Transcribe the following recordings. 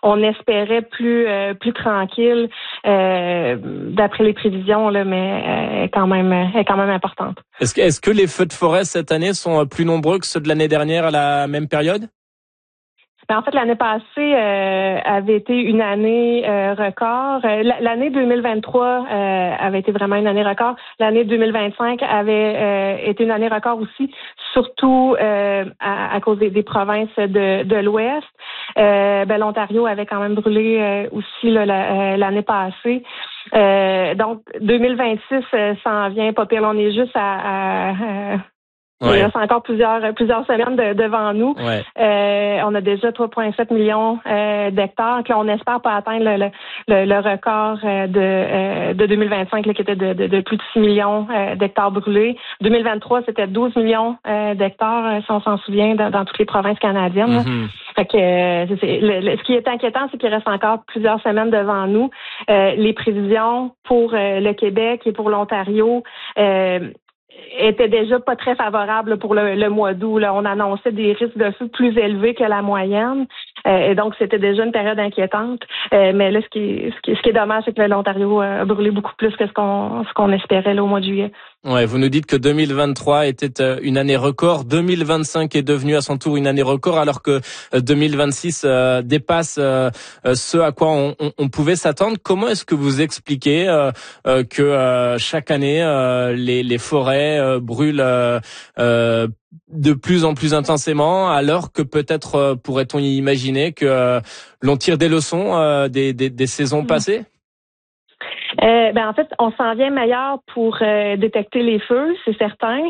on espérait plus tranquille d'après les prévisions, là, mais est quand même importante. Est-ce que les feux de forêt cette année sont plus nombreux que ceux de l'année dernière à la même période? Ben, en fait, l'année passée avait été une année record. L'année 2023 avait été vraiment une année record. L'année 2025 avait été une année record aussi, surtout à cause des provinces de l'Ouest. L'Ontario avait quand même brûlé aussi l'année passée. Donc 2026 s'en vient pas pire. On est juste il reste encore plusieurs semaines devant nous. Ouais. On a déjà 3,7 millions d'hectares. Là, on n'espère pas atteindre le record de 2025 là, qui était de plus de 6 millions d'hectares brûlés. 2023, c'était 12 millions d'hectares, si on s'en souvient, dans toutes les provinces canadiennes. Mm-hmm. Fait que ce qui est inquiétant, c'est qu'il reste encore plusieurs semaines devant nous. Les prévisions pour le Québec et pour l'Ontario était déjà pas très favorable pour le mois d'août. Là. On annonçait des risques de feu plus élevés que la moyenne. Et donc, c'était déjà une période inquiétante. Mais là, ce qui est dommage, c'est que l'Ontario a brûlé beaucoup plus que ce qu'on espérait là, au mois de juillet. Ouais, vous nous dites que 2023 était une année record, 2025 est devenue à son tour une année record, alors que 2026 dépasse ce à quoi on pouvait s'attendre. Comment est-ce que vous expliquez que chaque année les forêts brûlent de plus en plus intensément, alors que peut-être pourrait-on y imaginer que l'on tire des leçons des saisons passées? En fait, on s'en vient meilleur pour détecter les feux, c'est certain.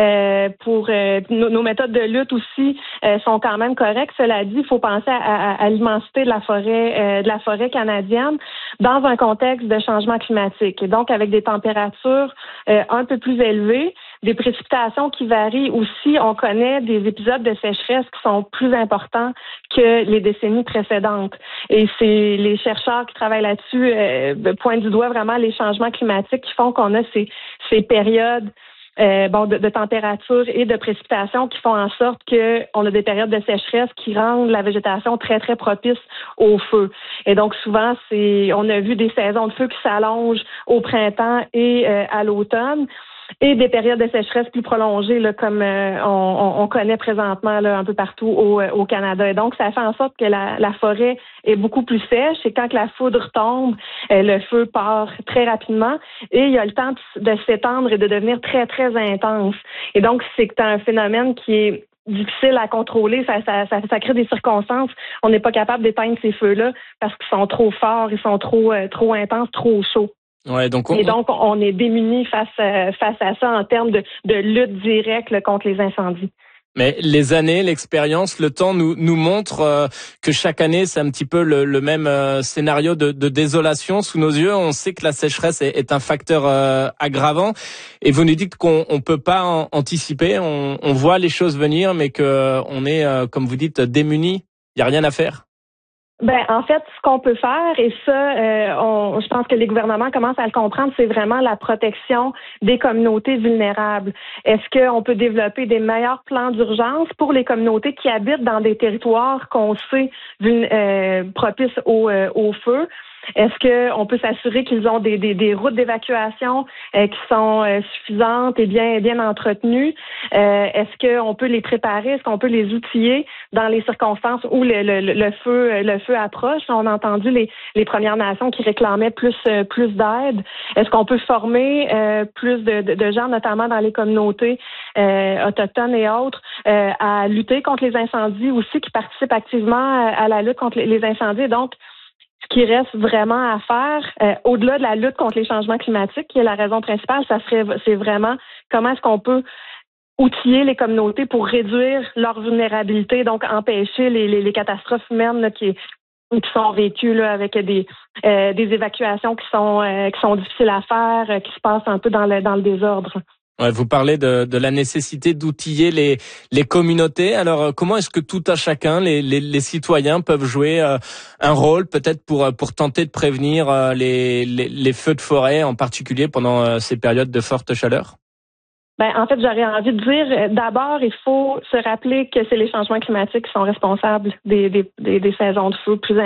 Pour nos méthodes de lutte aussi sont quand même correctes. Cela dit, il faut penser à l'immensité de la forêt canadienne dans un contexte de changement climatique. Et donc, avec des températures un peu plus élevées, des précipitations qui varient aussi. On connaît des épisodes de sécheresse qui sont plus importants que les décennies précédentes. Et c'est les chercheurs qui travaillent là-dessus pointent du doigt vraiment les changements climatiques qui font qu'on a ces périodes de température et de précipitation qui font en sorte qu'on a des périodes de sécheresse qui rendent la végétation très, très propice au feu. Et donc, souvent, on a vu des saisons de feu qui s'allongent au printemps et à l'automne. Et des périodes de sécheresse plus prolongées, là, comme on connaît présentement là, un peu partout au Canada. Et donc, ça fait en sorte que la forêt est beaucoup plus sèche. Et quand la foudre tombe, le feu part très rapidement et il y a le temps de s'étendre et de devenir très, très intense. Et donc, c'est un phénomène qui est difficile à contrôler, ça crée des circonstances. On n'est pas capable d'éteindre ces feux-là parce qu'ils sont trop forts, ils sont trop intenses, trop chauds. Ouais, donc on est démunis face à ça en termes de lutte directe là, contre les incendies. Mais les années, l'expérience, le temps nous montre que chaque année, c'est un petit peu le même scénario de désolation sous nos yeux. On sait que la sécheresse est un facteur aggravant. Et vous nous dites qu'on peut pas anticiper. On voit les choses venir, mais que on est, comme vous dites, démunis. Il y a rien à faire. En fait, ce qu'on peut faire, et ça, je pense que les gouvernements commencent à le comprendre, c'est vraiment la protection des communautés vulnérables. Est-ce qu'on peut développer des meilleurs plans d'urgence pour les communautés qui habitent dans des territoires qu'on sait propices au feu? Est-ce qu'on peut s'assurer qu'ils ont des routes d'évacuation qui sont suffisantes et bien entretenues? Est-ce qu'on peut les préparer? Est-ce qu'on peut les outiller dans les circonstances où le feu approche? On a entendu les Premières Nations qui réclamaient plus d'aide. Est-ce qu'on peut former plus de gens, notamment dans les communautés autochtones et autres, à lutter contre les incendies aussi, qui participent activement à la lutte contre les incendies? Donc, ce qui reste vraiment à faire, au-delà de la lutte contre les changements climatiques, qui est la raison principale, c'est vraiment comment est-ce qu'on peut outiller les communautés pour réduire leur vulnérabilité, donc empêcher les catastrophes humaines là, qui sont vécues là, avec des évacuations qui sont difficiles à faire, qui se passent un peu dans le désordre. Ouais, vous parlez de la nécessité d'outiller les communautés. Alors, comment est-ce que tout à chacun, les citoyens peuvent jouer un rôle, peut-être pour tenter de prévenir les feux de forêt, en particulier pendant ces périodes de forte chaleur? En fait, j'aurais envie de dire, d'abord, il faut se rappeler que c'est les changements climatiques qui sont responsables des saisons de feu plus